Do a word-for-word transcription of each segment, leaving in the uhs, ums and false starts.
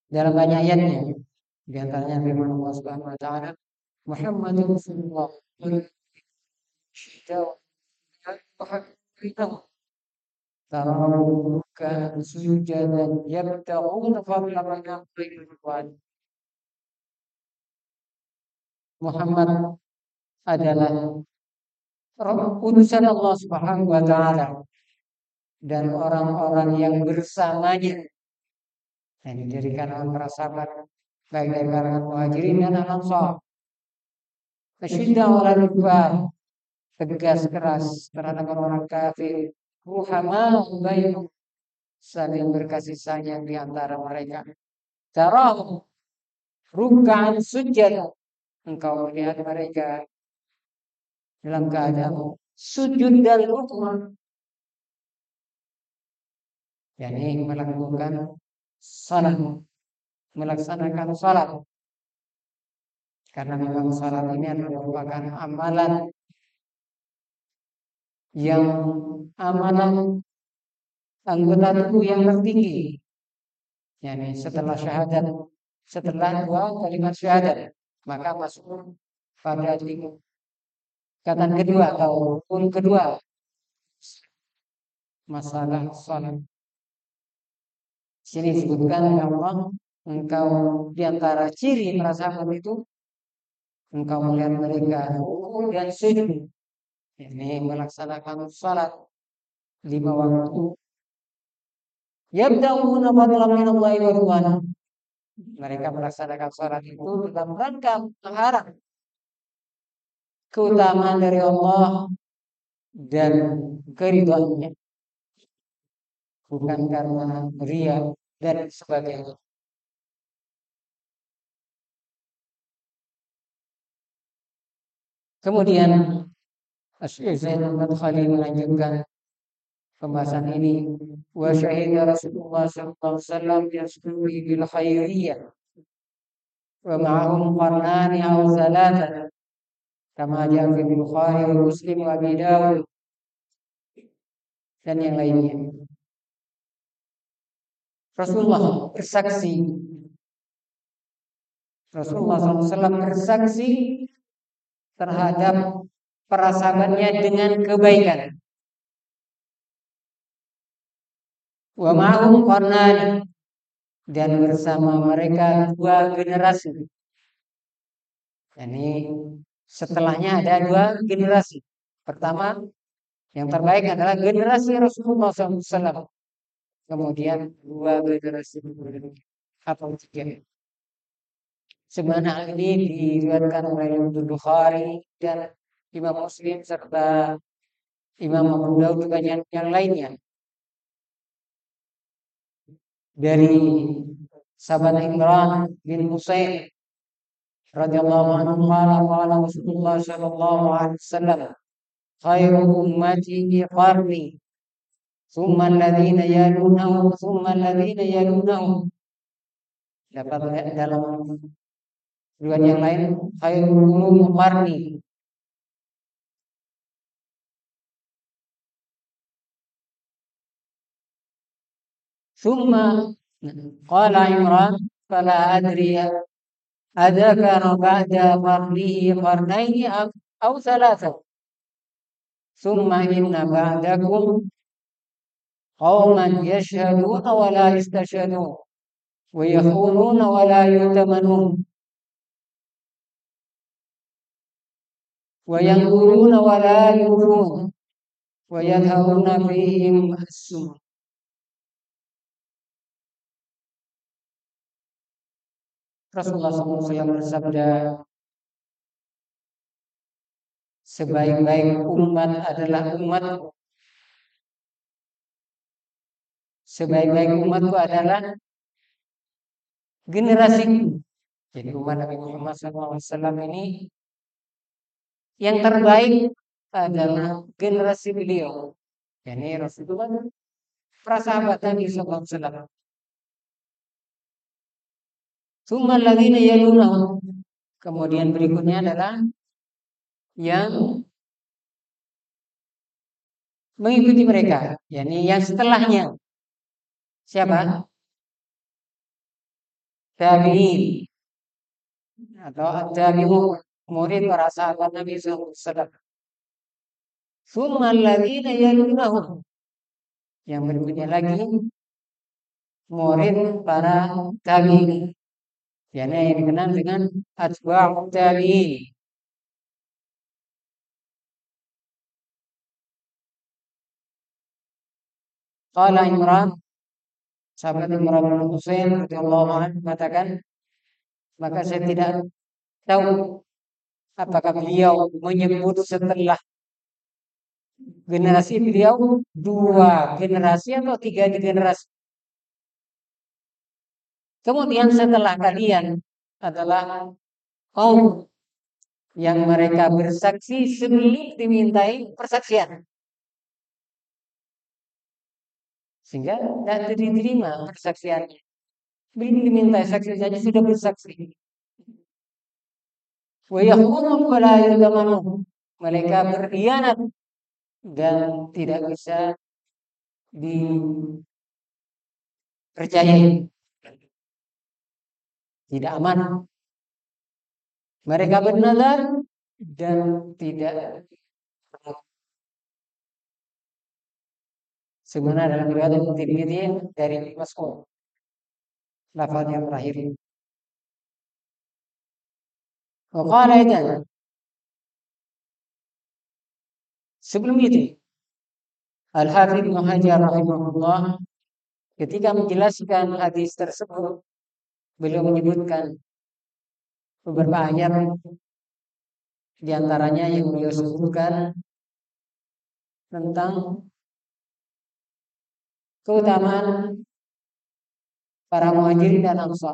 dalam banyak ayatnya. Di antaranya firman Allah Subhanahu wa taala, Muhammadun Rasulullah تراهم ركعا سجدا يبتغون فضلا من الله. Muhammad adalah utusan Allah Subhanahu wa taala dan orang-orang yang bersamanya yang didirikan oleh para sahabat baik dari kalangan Muhajirin dan Ansar. Asyidda 'alal kufar, tegas keras terhadap orang kafir. Ruhama bainahum, saling berkasih sayang di antara mereka. Tarahum ruk'an sujud, engkau melihat mereka dalam keadaan sujud dan rukun, yakni melakukan salat, melaksanakan salat. Karena memang salat ini adalah merupakan amalan yang amalan anggota tubuh yang tertinggi, yakni setelah syahadat, setelah dua kalimat syahadat, maka masuk pada tingkatan kedua atau rukun kedua, masalah salat. Sini disebutkan oleh Allah, engkau di antara ciri para sahabat itu, engkau melihat mereka rukuk dan sujud, ini melaksanakan salat lima waktu. Yabda'una fadlan min Allah wa ridwana. Mereka melaksanakan salat itu dalam rangka mengharap keutamaan dari Allah dan keridhaannya, bukan karena ria dan sebagainya. Kemudian Syekh Zainal Madkhali melanjutkan pembahasan ini, wa syahida Rasulullah sallallahu alaihi wasallam yasbi bil khairiyah wa ma'ahum qarnani aw thalatha kama ja'a fi Bukhari wa Muslim wa Abi Dawud dan yang lainnya. Rasulullah bersaksi, Rasulullah sallallahu alaihi wasallam bersaksi terhadap para sahabatnya dengan kebaikan. Wa ma'hum qarnani, dan bersama mereka dua generasi. Ini setelahnya ada dua generasi. Pertama, yang terbaik adalah generasi Rasulullah sallallahu alaihi wasallam. Kemudian dua generasi atau tiga. Sebenarnya hal ini diriwayatkan oleh Imam Bukhari dan Imam Muslim serta Imam Abu Dawud dan yang, yang lainnya. Dari sahabat Imran bin Husain radhiyallahu anhu qala qala Rasulullah sallallahu alaihi wasallam, khairu ummati qarni thumma alladhina yalunahum thumma alladhina yalunahum. Dapat dalam riwayat yang lain, khairul quruni qarni. Thumma qala Imran fala adri adakana ba'da qarnihi qarnaini aw thalatha. Thumma inna ba'dakum qauman yashhaduna wa la yastashhadun wa yakhununa wa la yutamanun wa yanquruna wa la yufun wa yadharuna fihim as-sum. Rasulullah sallallahu alaihi wasallam bersabda, sebaik-baik umat adalah umatku. Sebaik-baik umatku adalah generasiku. Jadi umat Nabi Muhammad sallallahu alaihi wasallam ini yang terbaik adalah generasi beliau. Yani Rasulullah, para sahabat Nabi sallallahu alaihi wasallam. Tsumma alladziina yalunahum. Kemudian berikutnya adalah yang mengikuti mereka, yakni yang setelahnya. Siapa? tabi'in atau at-tabi'un, murid para sahabat Nabi sallallahu alaihi wasallam. Tsumma alladziina yalunahum, yang berikutnya lagi murid para tabi'in, yakni yang dikenal dengan atba'ut tabi'in. Qala Imran, sahabat Imran bin Husain radhiyallahu anhu mengatakan, maka saya tidak tahu apakah beliau menyebut setelah generasi beliau dua generasi atau tiga generasi. Kemudian setelah kalian adalah kaum yang mereka bersaksi sebelum dimintai persaksian, sehingga tidak diterima persaksiannya. Belum dimintai saksi saja sudah bersaksi. Wa yakhunu fala yudamanu, mereka berkhianat dan tidak bisa dipercayai, tidak aman. Mereka bernazar dan tidak sebenarnya dalam riwayat Tirmidzi dari Mas'ud, lafaz yang terakhir ini. Wa qala aidan, sebelum itu Al-Hafidz Ibnu Hajar rahimahullah ketika menjelaskan hadis tersebut, beliau menyebutkan beberapa ayat, di antaranya yang beliau sebutkan tentang keutamaan para muhajirin dan ansar,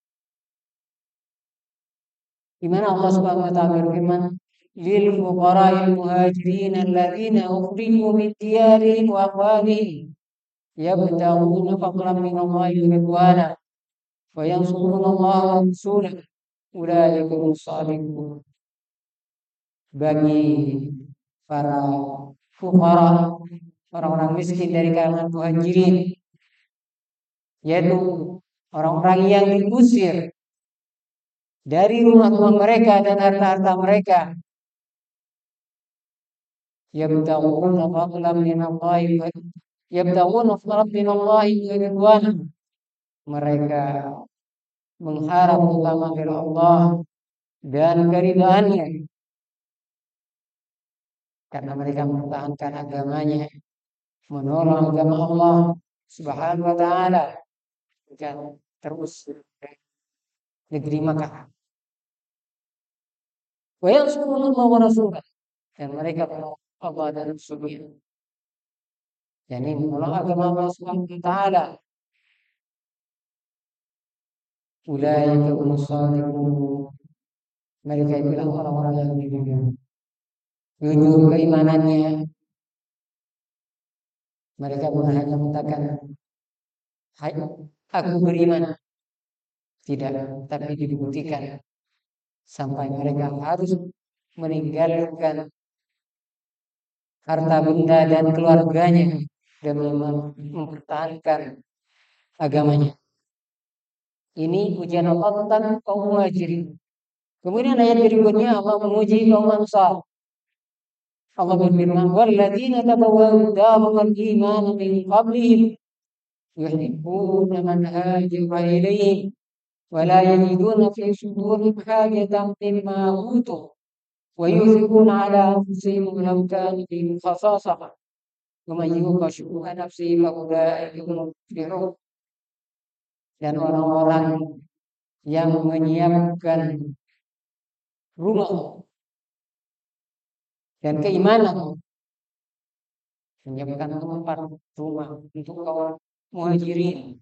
di mana Allah Subhanahu wa taala berfirman, lil fuqara'il muhajirin alladziina ukhriju min diyarihim wa amwalihim yabtaghuna fadlan min Allahi wa ridwana wa yansuruna Allaha wa rasulahu ulaika humus shadiqun. Bagi para fuqara, orang-orang miskin dari kalangan muhajirin, yaitu orang-orang yang diusir dari rumah-rumah mereka dan harta-harta mereka, yabtaghuna fadlan min Allahi wa yabtaghuna fadlan min Allahi wa ridwana, mereka mengharap utama dari Allah dan keridhaannya, karena mereka mempertahankan agamanya, menolong agama Allah Subhanahu wa taala dan terus negeri Makkah. Wa yansuruna Allah wa rasulahu, dan mereka menolong Allah dan Rasulnya, yakni menolong agama Allah Subhanahu wa taala. Ulaika humus shadiqun, mereka itulah orang-orang yang jujur. Jujur keimanannya, mereka bukan hanya mengatakan hai aku beriman, tidak, tapi dibuktikan sampai mereka harus meninggalkan harta benda dan keluarganya demi mempertahankan agamanya. Ini ujian Allah tentang kaum muhajirin. Kemudian ayat berikutnya Allah memuji kaum ansar. Allah berfirman, walladzina tabawwa'u ad-dara wal imana min qablihim yuhibbuna man hajara ilaihim wa la yajiduna fi sudurihim hajatan mimma utu wa yusiruna ala anfusihim law kana bihim khasasah wa man yuqa shuhha nafsihi fa ulaika humul muflihun. Dan orang-orang yang menyiapkan rumah dan keimanan, menyiapkan tempat rumah untuk kaum muhajirin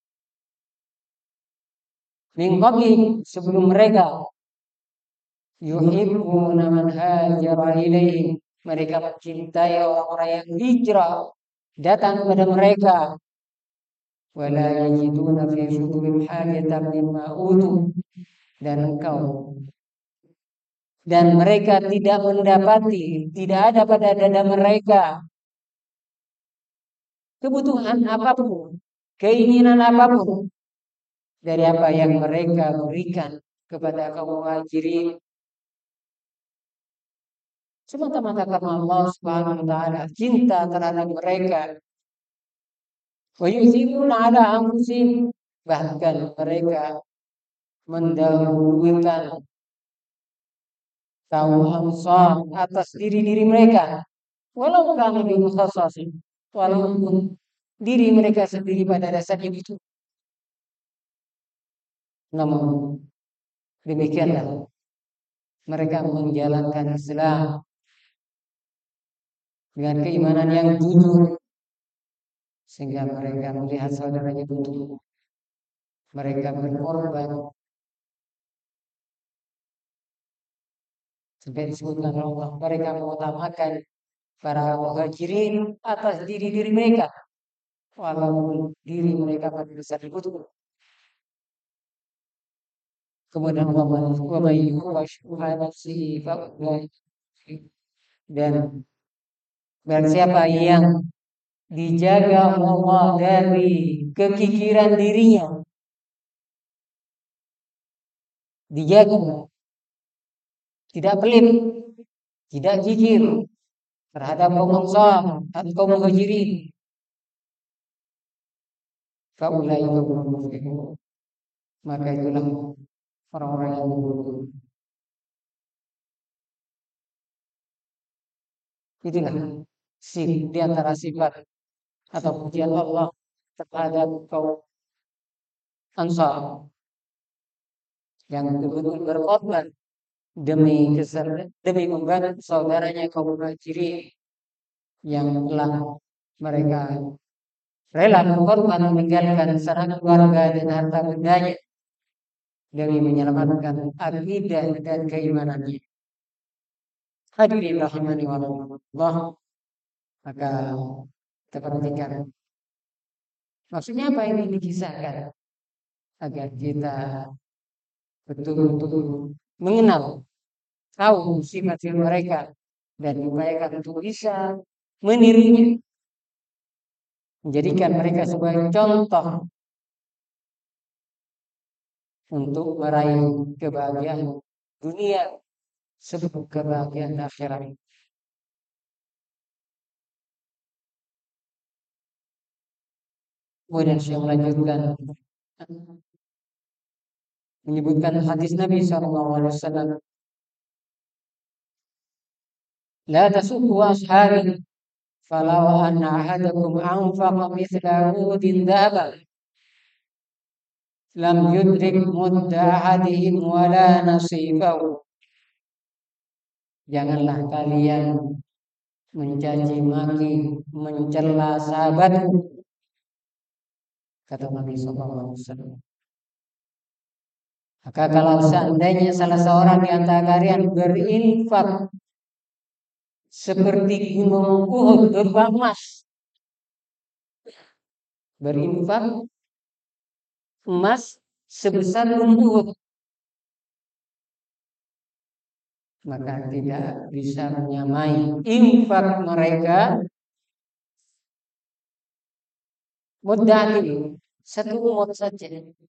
min qabli, sebelum mereka, yuhibbuna man hajara ilaihim, mereka mencintai orang-orang yang hijrah datang kepada mereka, wala yajiduna fi sudurihim hajatan mimma utu, dan engkau dan mereka tidak mendapati, tidak ada pada dada mereka kebutuhan apapun, keinginan apapun dari apa yang mereka berikan kepada kaum muhajirin semata-mata karena Allah Subhanahu wa taala cinta terhadap mereka. Wa yusiruna ala anfusihim, bahkan mereka mendahulukan kaum Ansar atas diri-diri mereka. Walau kami bimukhassasin, walaupun diri mereka sendiri pada dasarnya itu. Namun demikianlah mereka menjalankan Islam dengan keimanan yang jujur, sehingga mereka melihat saudaranya butuh, mereka berkorban. Sampai disebutkan Allah, mereka mengutamakan para muhajirin atas diri-diri mereka, walaupun diri mereka pada dasar butuh. Kemudian dan dan siapa yang dijaga Allah dari kekikiran dirinya, dijaga, tidak pelit, tidak kikir terhadap kaum Ansar atau kaum muhajirin, faulai kaum, maka itulah orang-orang yang beruntung. Itulah si di antara sifat atau pujian Allah terhadap kaum Ansar yang betul-betul berkorban demi keser demi membantu saudaranya kaum muhajirin yang telah mereka rela berkorban meninggalkan sanak keluarga dan harta bendanya demi menyelamatkan akidah dan keimanannya. Hadirin rahimani wa rahmatullah, maka kita perhatikan maksudnya apa yang dikisahkan agar kita betul-betul mengenal, tahu sifat mereka dan upayakan untuk bisa menirunya, menjadikan mereka sebagai contoh untuk meraih kebahagiaan dunia sebelum kebahagiaan akhirat. Kemudian saya melanjutkan menyebutkan hadis Nabi shallallahu alaihi wasallam, la tasubbu ashabi falau anna ahadakum anfaqa mithla uhudin dhahaban lam yudrik mudda ahadihim wala nasifahu. Janganlah kalian mencaci maki, mencela sahabatmu, kata Nabi shallallahu alaihi wasallam. Maka kalau seandainya salah seorang di antara kalian berinfak seperti gunung Uhud berupa emas, berinfak emas sebesar gunung Uhud, maka tidak bisa menyamai infak mereka mudahnya satu umur saja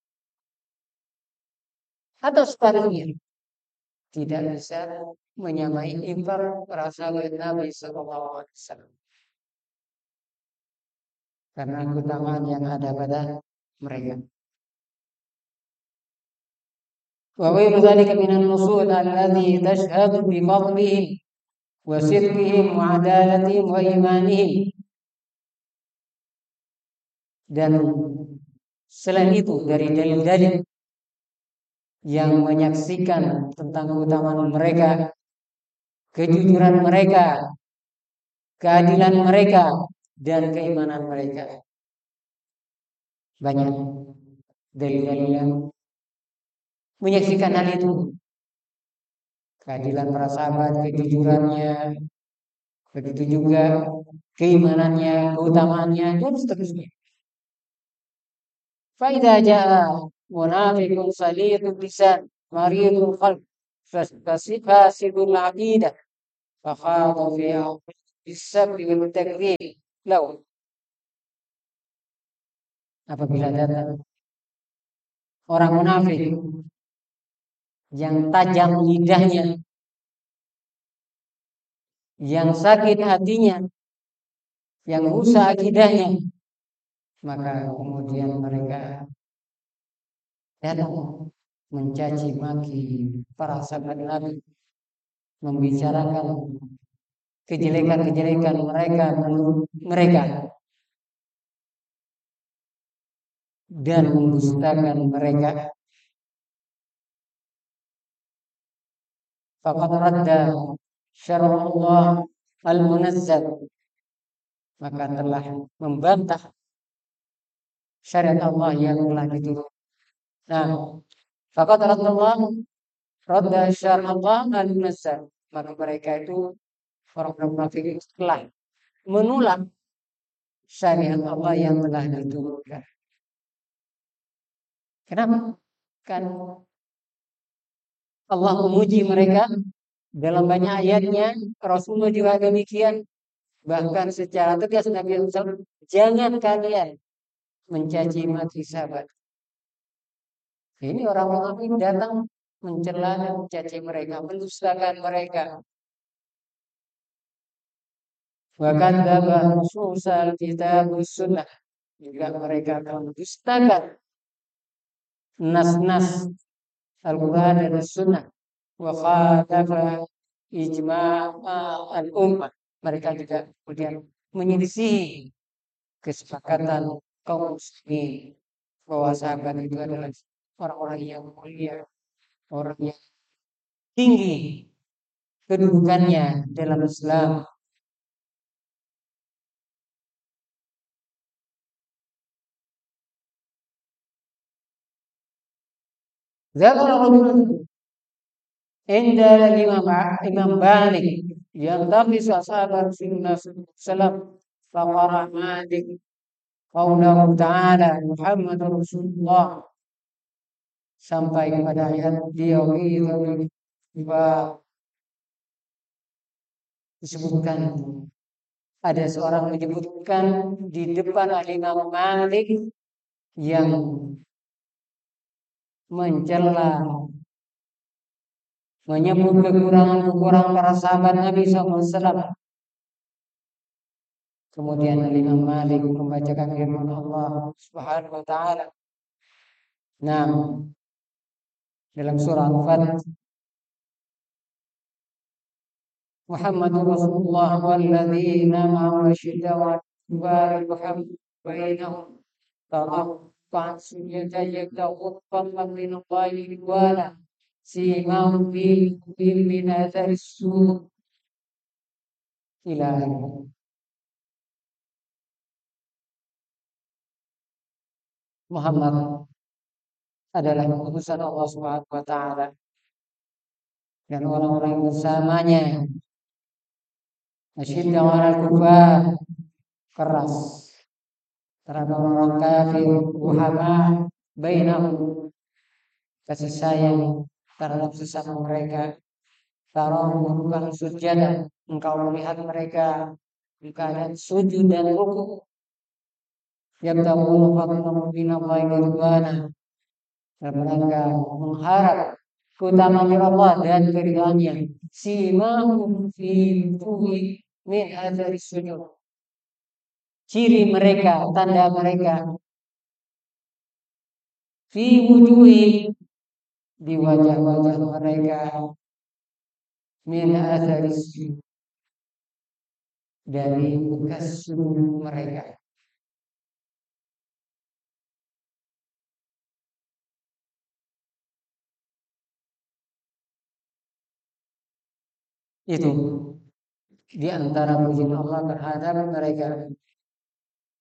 atau separuhnya, tidak bisa menyamai infak para sahabat Nabi sallallahu alaihi wasallam karena keutamaan yang ada pada mereka. Wa ghairu dzalika minan nusul alladhi tashhadu bi fadlihim wa sidqihim wa adalatihim wa imanihim. Dan selain itu dari dalil-dalil yang menyaksikan tentang keutamaan mereka, kejujuran mereka, keadilan mereka, dan keimanan mereka. Banyak dalil-dalil yang menyaksikan hal itu. Keadilan para sahabat, kejujurannya, begitu juga keimanannya, keutamaannya, dan seterusnya. Faidah jaa munafiqun salihul lisan maridul qalb fasidul aqidah fakhadha fi bisabri wal takdzib law. Apabila datang orang munafik yang tajam lidahnya, yang sakit hatinya, yang rusak akidahnya, maka kemudian mereka datang mencaci maki para sahabat Nabi, membicarakan kejelekan-kejelekan mereka menurut mereka dan mendustakan mereka. Faqad radda syar'a Allah al-munazzal, maka telah membantah syariat Allah yang telah diturunkan. Nah, faqad radda Allah radda syar'a Allah al-munazzal, maka mereka itu orang-orang munafik itu telah menolak syariat Allah yang telah diturunkan. Kenapa? Kan Allah memuji mereka dalam banyak ayatnya, Rasulullah juga demikian. Bahkan secara tegas Nabi shallallahu alaihi wasallam, jangan kalian mencaci maki sahabat. Ini orang munafik datang mencela dan mencaci mereka, mendustakan mereka. Bahkan dalam nususal kitab sunnah juga mereka akan mendustakan nas-nas Al-Quran dan Sunnah. Wa khalafa ijma' al-ummah. Mereka juga kemudian menyelisih kesepakatan kaum muslimin bahwa sahabat itu adalah orang-orang yang mulia, orang yang tinggi kedudukannya dalam Islam. Zakar rajulun inda Imam Imam Malik yang tapi sahabat Rasulullah sallallahu alaihi wasallam faqara Malik qaulahu ta'ala Muhammadur Rasulullah, sampai kepada ayat dia itu disebutkan ada seorang menyebutkan di depan Imam Malik yang mencela, menyebut kekurangan-kekurangan para sahabat Nabi shallallahu alaihi wasallam. Kemudian Imam Malik membacakan firman Allah Subhanahu wa taala. Nah, dalam surah Al-Fath, Muhammadur Rasulullah walladzina ma'ahu asyidda'u 'alal kuffari bainahum tarahum sujada yabtaghu fadlan min Allahi ridwana simahum fi min athari sujud ila Muhammad adalah utusan Allah Subhanahu wa taala, dan orang-orang bersamanya asyidda'u 'alal kuffar, keras terhadap orang kafir, ruhama bainahum, kasih sayang terhadap sesama mereka. Tarahum bukan sujud, engkau melihat mereka di keadaan sujud dan rukuk. Yabtaghu fadlan min Allahi wa ridwana, mereka mengharap keutamaan Allah dan keridhaannya. Simahum fi wujuhi min athari sujud, ciri mereka, tanda mereka, fi wujuhi, di wajah-wajah mereka, min athari sujud, dari bekas sujud mereka. Itu di antara pujian Allah terhadap mereka.